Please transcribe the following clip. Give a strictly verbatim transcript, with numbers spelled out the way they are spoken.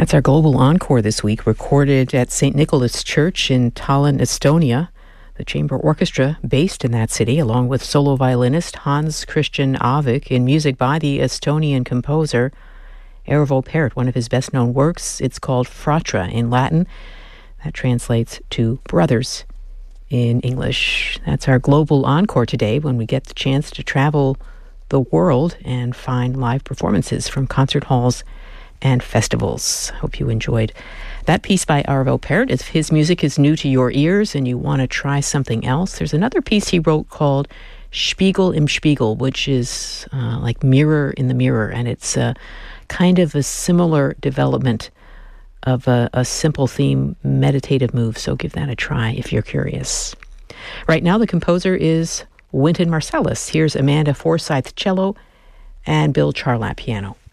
That's our Global Encore this week, recorded at Saint Nicholas Church in Tallinn, Estonia. The chamber orchestra based in that city, along with solo violinist Hans Christian Avik, in music by the Estonian composer Arvo Pärt. One of his best-known works, it's called Fratra in Latin. That translates to brothers in English. That's our Global Encore today, when we get the chance to travel the world and find live performances from concert halls and festivals. Hope you enjoyed that piece by Arvo Pärt. If his music is new to your ears and you want to try something else, there's another piece he wrote called Spiegel im Spiegel, which is uh, like mirror in the mirror, and it's uh, kind of a similar development of a, a simple theme, meditative move, so give that a try if you're curious. Right now, the composer is Wynton Marsalis. Here's Amanda Forsyth cello and Bill Charlap piano.